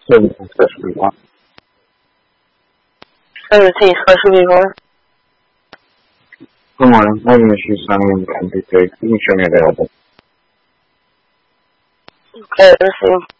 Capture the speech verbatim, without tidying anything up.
Seventeen special people. Seventeen special people. Good morning. My name is Shusani and I'm Big Big. You can show me available. Okay, let's see.